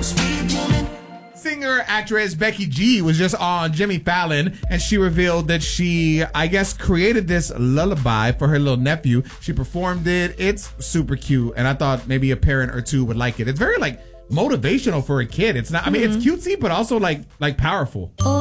Singer actress Becky G was just on Jimmy Fallon, and she revealed that she, I guess, created this lullaby for her little nephew. She performed it. It's super cute, and I thought maybe a parent or two would like it. It's very like motivational for a kid. It's not, I mean, it's cutesy, but also like powerful.